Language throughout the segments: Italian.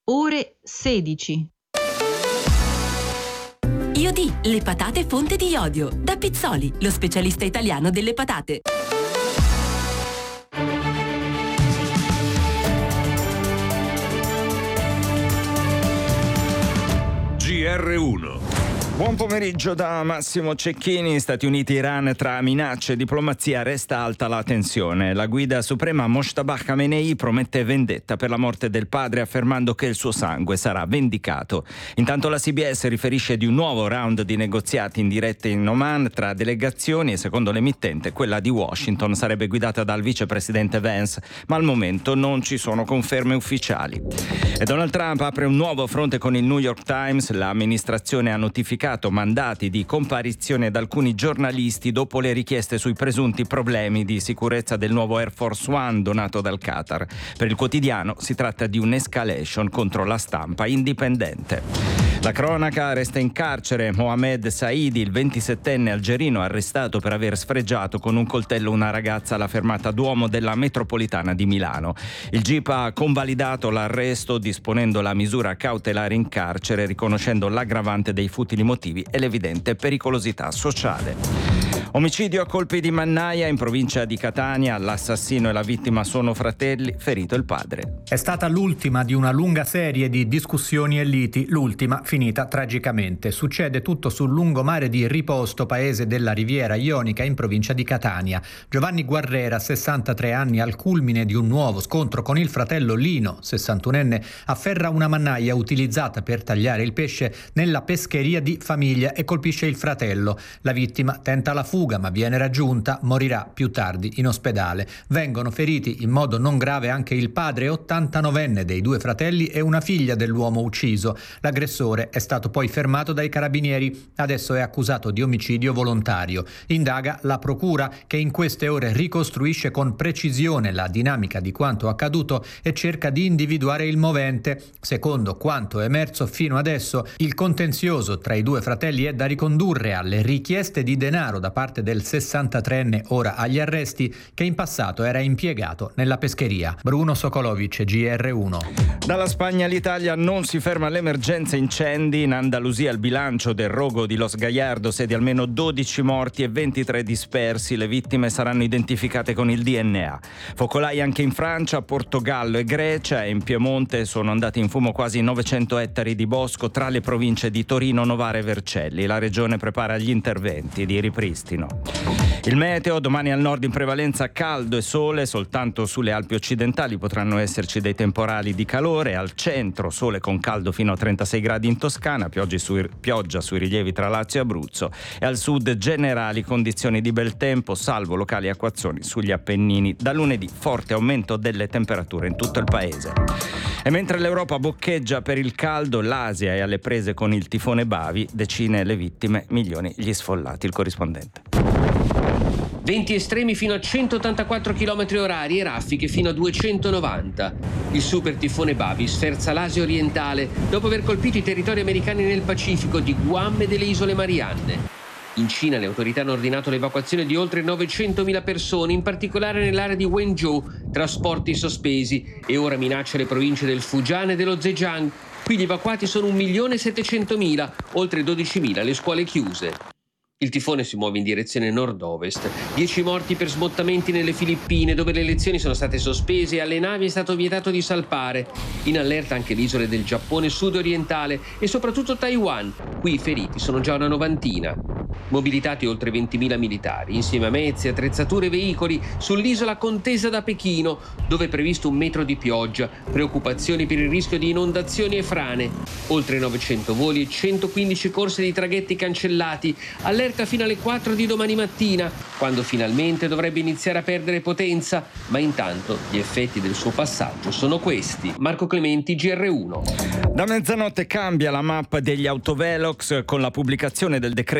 ore 16. IOD, le patate fonte di iodio. Da Pizzoli, lo specialista italiano delle patate. GR1. Buon pomeriggio da Massimo Cecchini. Stati Uniti-Iran, tra minacce e diplomazia resta alta la tensione. La guida suprema Mojtaba Khamenei promette vendetta per la morte del padre, affermando che il suo sangue sarà vendicato. Intanto la CBS riferisce di un nuovo round di negoziati in diretta in Oman tra delegazioni e, secondo l'emittente, quella di Washington sarebbe guidata dal vicepresidente Vance, ma al momento non ci sono conferme ufficiali. E Donald Trump apre un nuovo fronte con il New York Times. L'amministrazione ha notificato mandati di comparizione ad alcuni giornalisti dopo le richieste sui presunti problemi di sicurezza del nuovo Air Force One donato dal Qatar. Per il quotidiano si tratta di un'escalation contro la stampa indipendente. La cronaca: resta in carcere Mohamed Saidi, il 27enne algerino arrestato per aver sfregiato con un coltello una ragazza alla fermata Duomo della metropolitana di Milano. Il GIP ha convalidato l'arresto disponendo la misura cautelare in carcere, riconoscendo l'aggravante dei futili motivi e l'evidente pericolosità sociale. Omicidio a colpi di mannaia in provincia di Catania. L'assassino e la vittima sono fratelli, ferito il padre. È stata l'ultima di una lunga serie di discussioni e liti, l'ultima finita tragicamente. Succede tutto sul lungomare di Riposto, paese della Riviera Ionica in provincia di Catania. Giovanni Guarrera, 63 anni, al culmine di un nuovo scontro con il fratello Lino, 61enne, afferra una mannaia utilizzata per tagliare il pesce nella pescheria di famiglia e colpisce il fratello. La vittima tenta la fuga ma viene raggiunta, morirà più tardi in ospedale. Vengono feriti in modo non grave anche il padre 89enne dei due fratelli e una figlia dell'uomo ucciso. L'aggressore è stato poi fermato dai carabinieri, adesso è accusato di omicidio volontario. Indaga la procura, che in queste ore ricostruisce con precisione la dinamica di quanto accaduto e cerca di individuare il movente. Secondo quanto è emerso fino adesso, il contenzioso tra i due fratelli è da ricondurre alle richieste di denaro da parte del 63enne, ora agli arresti, che in passato era impiegato nella pescheria. Bruno Sokolovic, GR1. Dalla Spagna all'Italia non si ferma l'emergenza incendi. In Andalusia il bilancio del rogo di Los Gallardos è di almeno 12 morti e 23 dispersi. Le vittime saranno identificate con il DNA. Focolai anche in Francia, Portogallo e Grecia, e in Piemonte sono andati in fumo quasi 900 ettari di bosco tra le province di Torino, Novara e Vercelli. La regione prepara gli interventi di ripristino. Il meteo: domani al nord in prevalenza caldo e sole, soltanto sulle Alpi occidentali potranno esserci dei temporali di calore, al centro sole con caldo fino a 36 gradi in Toscana, pioggia sui rilievi tra Lazio e Abruzzo, e al sud generali condizioni di bel tempo, salvo locali acquazzoni sugli Appennini. Da lunedì forte aumento delle temperature in tutto il paese. E mentre l'Europa boccheggia per il caldo, l'Asia è alle prese con il tifone Bavi, decine le vittime, milioni gli sfollati. Il corrispondente. Venti estremi fino a 184 km/h e raffiche fino a 290. Il super tifone Bavi sferza l'Asia orientale dopo aver colpito i territori americani nel Pacifico di Guam e delle Isole Marianne. In Cina le autorità hanno ordinato l'evacuazione di oltre 900.000 persone, in particolare nell'area di Wenzhou, trasporti sospesi, e ora minaccia le province del Fujian e dello Zhejiang. Qui gli evacuati sono 1.700.000, oltre 12.000 le scuole chiuse. Il tifone si muove in direzione nord-ovest. 10 morti per smottamenti nelle Filippine, dove le lezioni sono state sospese e alle navi è stato vietato di salpare. In allerta anche le isole del Giappone sud-orientale e soprattutto Taiwan. Qui i feriti sono già una novantina. Mobilitati oltre 20.000 militari, insieme a mezzi, attrezzature e veicoli, sull'isola contesa da Pechino, dove è previsto 1 metro di pioggia, preoccupazioni per il rischio di inondazioni e frane. Oltre 900 voli e 115 corse di traghetti cancellati. Allerta fino alle 4 di domani mattina, quando finalmente dovrebbe iniziare a perdere potenza, ma intanto gli effetti del suo passaggio sono questi. Marco Clementi, GR1. Da mezzanotte cambia la mappa degli autovelox con la pubblicazione del decreto sull'omologazione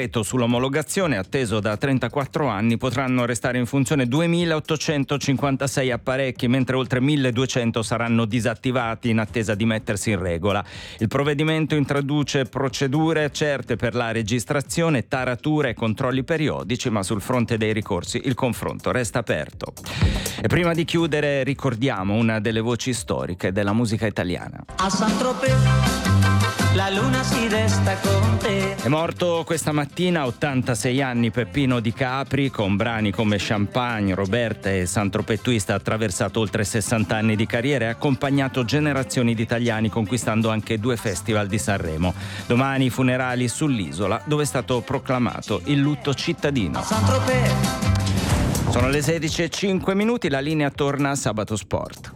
l'omologazione, atteso da 34 anni, potranno restare in funzione 2.856 apparecchi, mentre oltre 1.200 saranno disattivati in attesa di mettersi in regola. Il provvedimento introduce procedure certe per la registrazione, taratura e controlli periodici, ma sul fronte dei ricorsi il confronto resta aperto. E prima di chiudere ricordiamo una delle voci storiche della musica italiana. A Saint-Tropez la luna si desta con te. È morto questa mattina a 86 anni Peppino Di Capri. Con brani come Champagne, Roberta e Saint-Tropez Twist ha attraversato oltre 60 anni di carriera e ha accompagnato generazioni di italiani, conquistando anche 2 festival di Sanremo. Domani i funerali sull'isola, dove è stato proclamato il lutto cittadino. Sono le 16:05, la linea torna a Sabato Sport.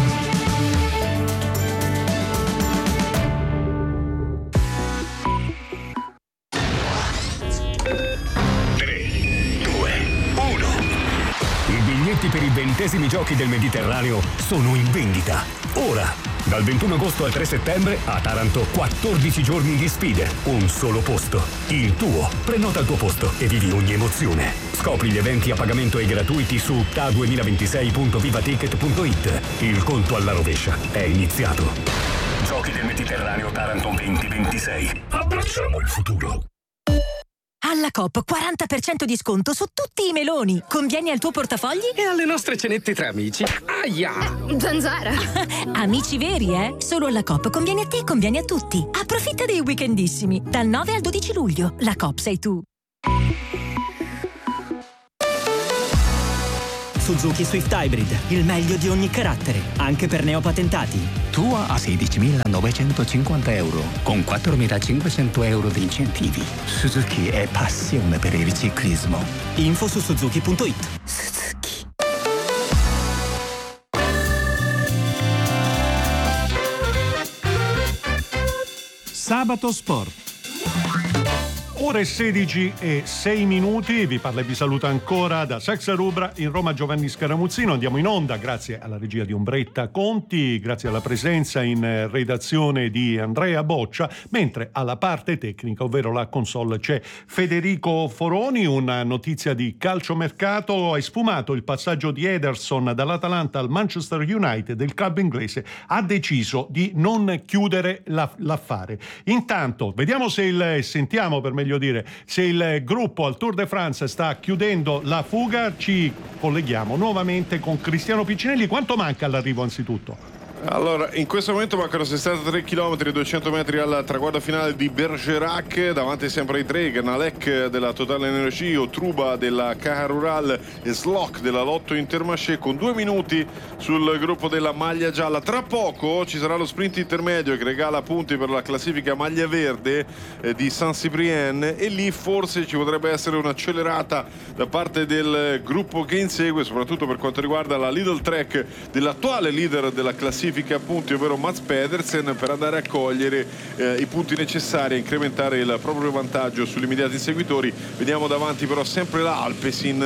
Per i 20esimi giochi del Mediterraneo sono in vendita. Ora, dal 21 agosto al 3 settembre, a Taranto 14 giorni di sfide, un solo posto, il tuo. Prenota il tuo posto e vivi ogni emozione. Scopri gli eventi a pagamento e gratuiti su ta2026.vivaticket.it. Il conto alla rovescia è iniziato. Giochi del Mediterraneo Taranto 2026. Abbracciamo il futuro. Alla Coop 40% di sconto su tutti i meloni. Convieni al tuo portafogli e alle nostre cenette tra amici. Aia! Zanzara. Amici veri, eh? Solo alla Coop conviene a te e conviene a tutti. Approfitta dei weekendissimi. Dal 9 al 12 luglio. La Coop sei tu. Suzuki Swift Hybrid, il meglio di ogni carattere, anche per neopatentati. Tua a 16.950 euro, con 4.500 euro di incentivi. Suzuki è passione per il ciclismo. Info su suzuki.it. Suzuki. Sabato Sport. Ore 16:06, vi saluta ancora da Saxa Rubra, in Roma Giovanni Scaramuzzino. Andiamo in onda grazie alla regia di Ombretta Conti, grazie alla presenza in redazione di Andrea Boccia, mentre alla parte tecnica, ovvero la console, c'è Federico Foroni. Una notizia di calciomercato: è sfumato il passaggio di Ederson dall'Atalanta al Manchester United. Il club inglese ha deciso di non chiudere l'affare. Intanto vediamo sentiamo per meglio dire, se il gruppo al Tour de France sta chiudendo la fuga. Ci colleghiamo nuovamente con Cristiano Piccinelli. Quanto manca all'arrivo anzitutto? Allora, in questo momento mancano 63 km e 200 metri al traguardo finale di Bergerac. Davanti sempre ai tre: Ganalec della Total Energie, Truba della Caja Rural e Slock della Lotto Intermarché, con 2 minuti sul gruppo della maglia gialla. Tra poco ci sarà lo sprint intermedio che regala punti per la classifica maglia verde di Saint-Cyprien, e lì forse ci potrebbe essere un'accelerata da parte del gruppo che insegue, soprattutto per quanto riguarda la Lidl Trek dell'attuale leader della classifica punti, ovvero Mats Pedersen, per andare a cogliere i punti necessari a incrementare il proprio vantaggio sugli immediati inseguitori. Vediamo davanti però sempre la Alpecin,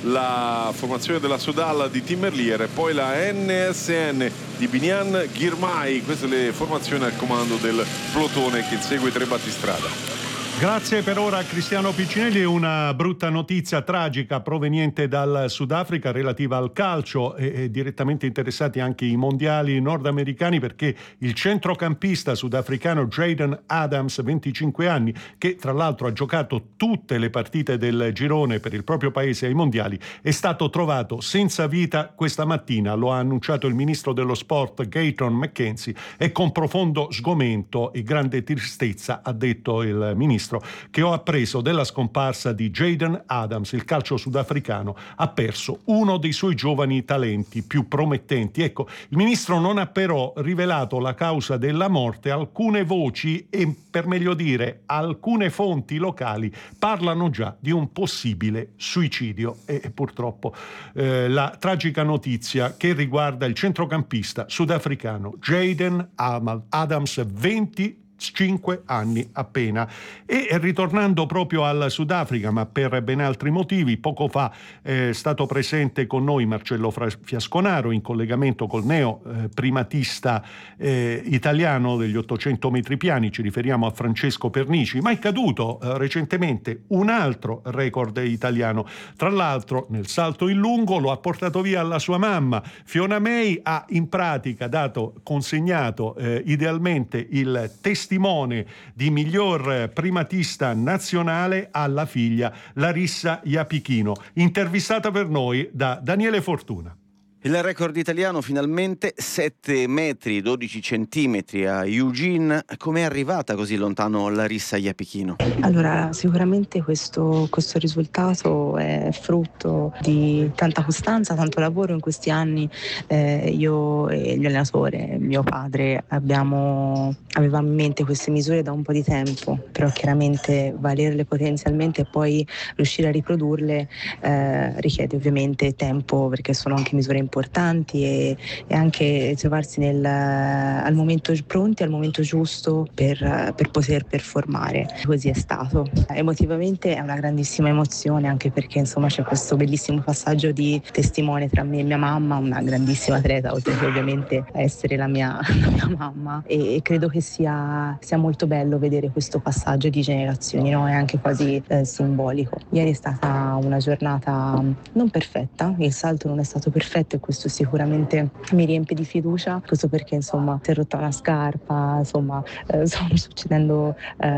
la formazione della Sodal di Tim Merlier, e poi la NSN di Biniam Girmay. Queste le formazioni al comando del plotone che insegue i tre battistrada. Grazie per ora Cristiano Piccinelli. Una brutta notizia tragica proveniente dal Sudafrica relativa al calcio, e direttamente interessati anche i mondiali nordamericani, perché il centrocampista sudafricano Jaden Adams, 25 anni, che tra l'altro ha giocato tutte le partite del girone per il proprio paese ai mondiali, è stato trovato senza vita questa mattina. Lo ha annunciato il ministro dello sport Gayton McKenzie, e con profondo sgomento e grande tristezza ha detto il ministro che ho appreso della scomparsa di Jaden Adams. Il calcio sudafricano ha perso uno dei suoi giovani talenti più promettenti. Ecco, il ministro non ha però rivelato la causa della morte. Alcune voci, e per meglio dire alcune fonti locali, parlano già di un possibile suicidio. E purtroppo la tragica notizia che riguarda il centrocampista sudafricano Jaden Adams, 5 anni appena. E ritornando proprio al Sudafrica, ma per ben altri motivi, poco fa è stato presente con noi Marcello Fiasconaro in collegamento col neo primatista italiano degli 800 metri piani, ci riferiamo a Francesco Pernici, ma è caduto recentemente un altro record italiano. Tra l'altro nel salto in lungo lo ha portato via alla sua mamma. Fiona May ha in pratica consegnato idealmente il testimone di miglior primatista nazionale alla figlia Larissa Iapichino, intervistata per noi da Daniele Fortuna. Il record italiano finalmente 7 metri 12 centimetri a Eugene. Com'è arrivata così lontano Larissa Iapichino? Allora, sicuramente questo risultato è frutto di tanta costanza, tanto lavoro in questi anni. Io e il mio allenatore, mio padre, avevamo in mente queste misure da un po' di tempo, però chiaramente valerle potenzialmente e poi riuscire a riprodurle richiede ovviamente tempo, perché sono anche misure importanti e anche trovarsi pronti al momento giusto per poter performare. Così è stato. Emotivamente è una grandissima emozione, anche perché insomma c'è questo bellissimo passaggio di testimone tra me e mia mamma, una grandissima atleta, oltre che ovviamente essere la mia mamma, e credo che sia molto bello vedere questo passaggio di generazioni, no? È anche quasi simbolico. Ieri è stata una giornata non perfetta, il salto non è stato perfetto e questo sicuramente mi riempie di fiducia, questo perché insomma si è rotta una scarpa, insomma stanno succedendo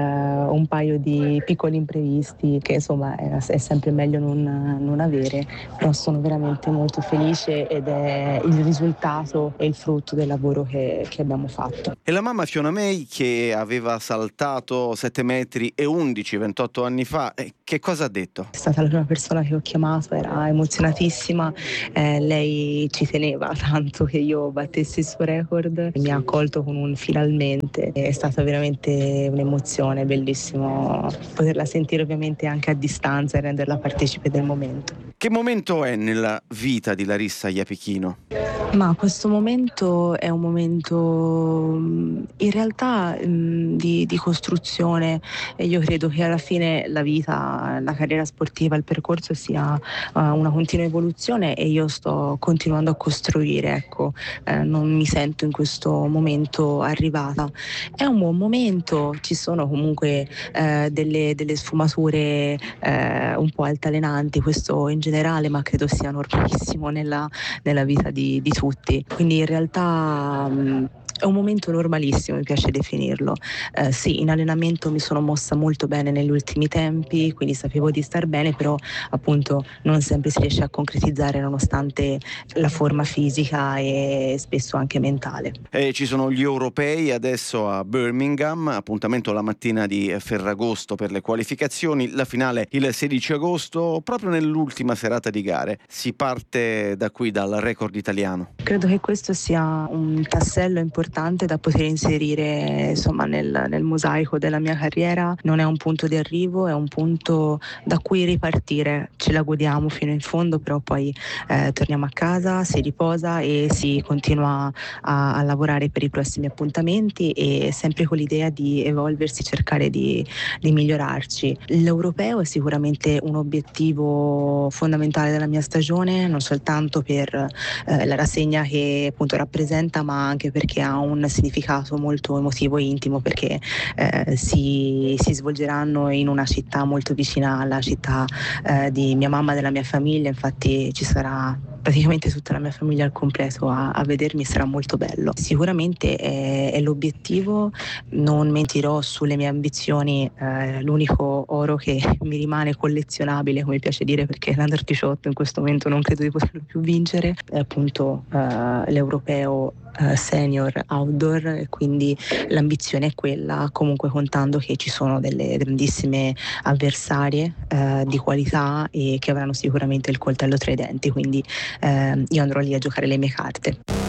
un paio di piccoli imprevisti che insomma è sempre meglio non avere, però sono veramente molto felice ed è il risultato e il frutto del lavoro che abbiamo fatto. E la mamma Fiona May, che aveva saltato 7 metri e 11 28 anni fa, che cosa ha detto? È stata la prima persona che ho chiamato, era emozionatissima, lei ci teneva tanto che io battessi il suo record, mi ha accolto con un finalmente, è stata veramente un'emozione, bellissimo poterla sentire ovviamente anche a distanza e renderla partecipe del momento. Che momento è nella vita di Larissa Iapichino? Ma questo momento è un momento in realtà di costruzione, e io credo che alla fine la vita, la carriera sportiva, il percorso sia una continua evoluzione e io sto continuando a costruire, ecco, non mi sento in questo momento arrivata. È un buon momento, ci sono comunque delle sfumature un po' altalenanti, questo in generale, ma credo sia normalissimo nella vita di tutti, quindi in realtà è un momento normalissimo, mi piace definirlo. Sì, in allenamento mi sono mossa molto bene negli ultimi tempi, quindi sapevo di star bene, però appunto non sempre si riesce a concretizzare nonostante la forma fisica e spesso anche mentale. Ci sono gli europei adesso a Birmingham, appuntamento la mattina di Ferragosto per le qualificazioni, la finale il 16 agosto, proprio nell'ultima serata di gare. Si parte da qui, dal record italiano. Credo che questo sia un tassello importante da poter inserire insomma nel mosaico della mia carriera. Non è un punto di arrivo, è un punto da cui ripartire. Ce la godiamo fino in fondo, però poi torniamo a casa, si riposa e si continua a lavorare per i prossimi appuntamenti, e sempre con l'idea di evolversi, cercare di migliorarci. L'europeo è sicuramente un obiettivo fondamentale della mia stagione, non soltanto per la rassegna che appunto rappresenta, ma anche perché ha un significato molto emotivo e intimo, perché si svolgeranno in una città molto vicina alla città di mia mamma e della mia famiglia. Infatti ci sarà praticamente tutta la mia famiglia al completo a vedermi, sarà molto bello. Sicuramente è l'obiettivo, non mentirò sulle mie ambizioni, l'unico oro che mi rimane collezionabile, come piace dire, perché l'Under 18 in questo momento non credo di poterlo più vincere, è appunto l'europeo senior outdoor, e quindi l'ambizione è quella, comunque contando che ci sono delle grandissime avversarie di qualità e che avranno sicuramente il coltello tra i denti, quindi io andrò lì a giocare le mie carte.